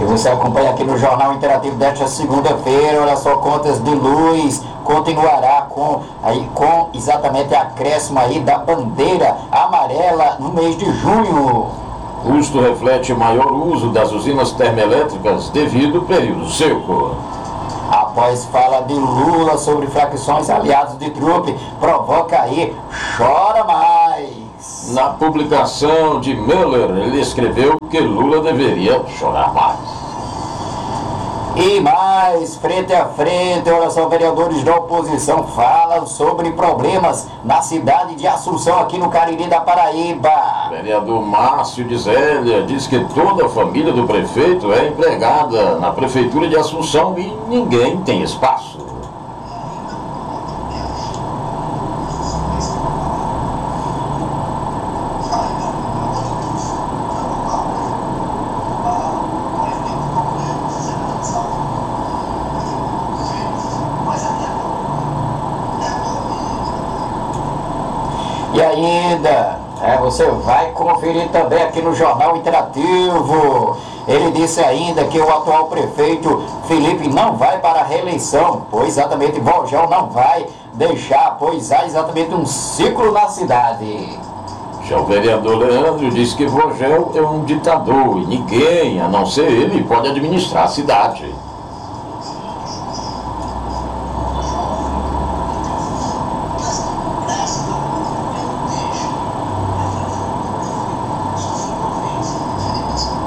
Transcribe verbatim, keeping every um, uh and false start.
Que você acompanha aqui no Jornal Interativo desta segunda-feira. Olha só, contas de luz continuará com, aí, com exatamente a acréscimo aí da bandeira amarela no mês de junho. O custo reflete maior uso das usinas termoelétricas devido ao período seco. Após fala de Lula sobre facções aliados de trupe, provoca aí, chora mais. Na publicação de Müller, ele escreveu que Lula deveria chorar mais. E mais, frente a frente, olha só, vereadores da oposição falam sobre problemas na cidade de Assunção, aqui no Cariri da Paraíba. O vereador Márcio de Zélia diz que toda a família do prefeito é empregada na prefeitura de Assunção e ninguém tem espaço. E ainda, é, você vai conferir também aqui no Jornal Interativo. Ele disse ainda que o atual prefeito Felipe não vai para a reeleição, pois exatamente Vojão não vai deixar, pois há exatamente um ciclo na cidade. Já o vereador Leandro disse que Vogel é um ditador e ninguém, a não ser ele, pode administrar a cidade.